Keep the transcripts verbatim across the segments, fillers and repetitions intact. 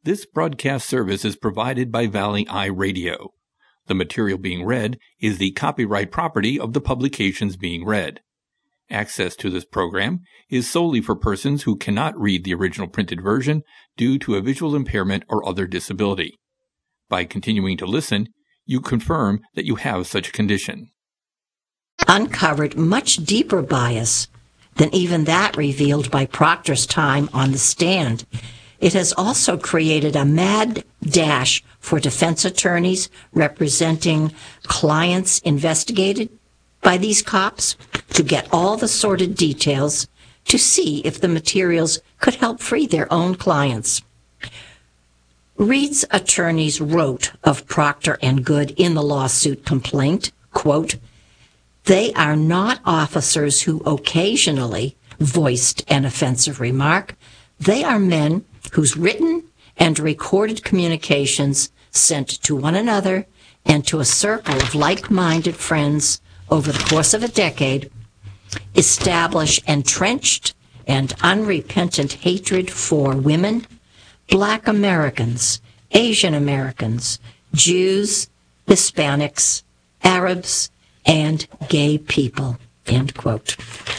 This broadcast service is provided by Valley Eye Radio. The material being read is the copyright property of the publications being read. Access to this program is solely for persons who cannot read the original printed version due to a visual impairment or other disability. By continuing to listen, you confirm that you have such a condition. Uncovered much deeper bias than even that revealed by Proctor's time on the stand. It has also created a mad dash for defense attorneys representing clients investigated by these cops to get all the sordid details to see if the materials could help free their own clients. Reed's attorneys wrote of Proctor and Good in the lawsuit complaint, quote, "They are not officers who occasionally voiced an offensive remark. They are men whose written and recorded communications sent to one another and to a circle of like-minded friends over the course of a decade establish entrenched and unrepentant hatred for women, Black Americans, Asian Americans, Jews, Hispanics, Arabs, and gay people," end quote.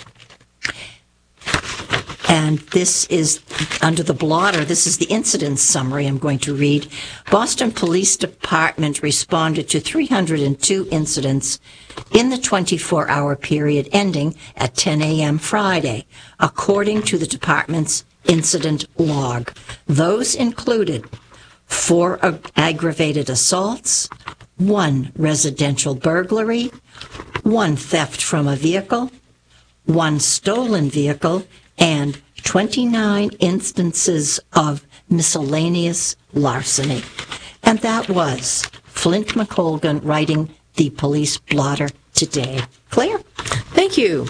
And this is, under the blotter, this is the incident summary I'm going to read. Boston Police Department responded to three hundred two incidents in the twenty-four hour period ending at ten a.m. Friday, according to the department's incident log. Those included four ag- aggravated assaults, one residential burglary, one theft from a vehicle, one stolen vehicle, and twenty-nine instances of miscellaneous larceny. And that was Flint McColgan writing the police blotter today. Claire? Thank you.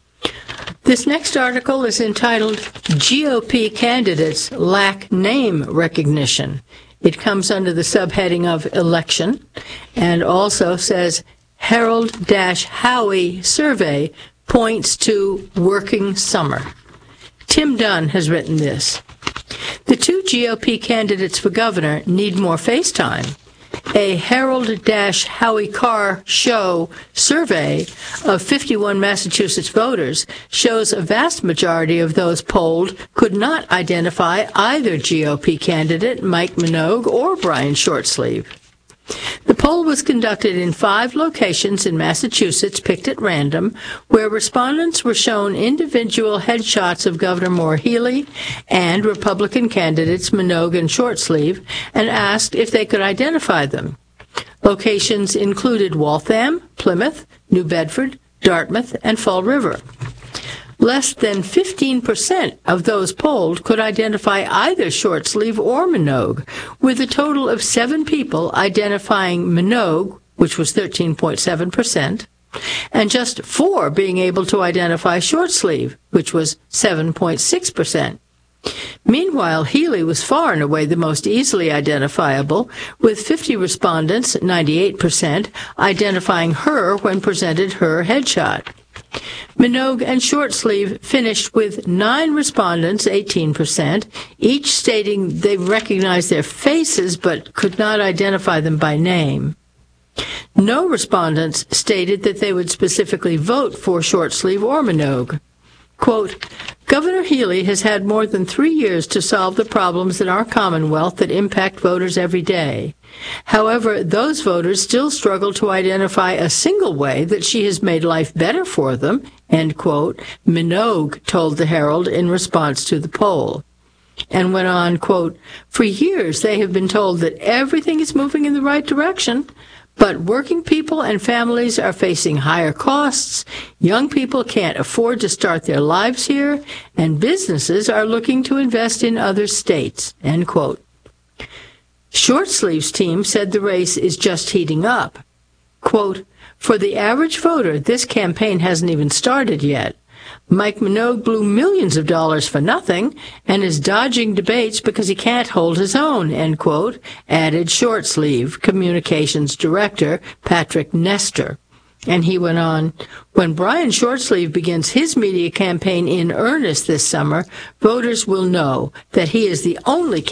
This next article is entitled G O P Candidates Lack Name Recognition. It comes under the subheading of Election and also says Harold-Howie Survey points to working summer. Tim Dunn has written this. The two G O P candidates for governor need more face time. A Harold-Howie Carr Show survey of fifty-one Massachusetts voters shows a vast majority of those polled could not identify either G O P candidate, Mike Minogue, or Brian Shortsleeve. The poll was conducted in five locations in Massachusetts, picked at random, where respondents were shown individual headshots of Governor Maura Healey and Republican candidates Minogue and Shortsleeve and asked if they could identify them. Locations included Waltham, Plymouth, New Bedford, Dartmouth, and Fall River. Less than fifteen percent of those polled could identify either Shortsleeve or Minogue, with a total of seven people identifying Minogue, which was thirteen point seven percent, and just four being able to identify Shortsleeve, which was seven point six percent. Meanwhile, Healey was far and away the most easily identifiable, with fifty respondents, ninety-eight percent, identifying her when presented her headshot. Minogue and Shortsleeve finished with nine respondents, eighteen percent, each stating they recognized their faces but could not identify them by name. No respondents stated that they would specifically vote for Shortsleeve or Minogue. Quote, Governor Healey has had more than three years to solve the problems in our Commonwealth that impact voters every day. However, those voters still struggle to identify a single way that she has made life better for them, end quote, Minogue told the Herald in response to the poll. And went on, quote, For years they have been told that everything is moving in the right direction, but working people and families are facing higher costs, young people can't afford to start their lives here, and businesses are looking to invest in other states, end quote. Shortsleeve's team said the race is just heating up. Quote, For the average voter, this campaign hasn't even started yet. Mike Minogue blew millions of dollars for nothing and is dodging debates because he can't hold his own, end quote, added Shortsleeve communications director Patrick Nestor. And he went on, when Brian Shortsleeve begins his media campaign in earnest this summer, voters will know that he is the only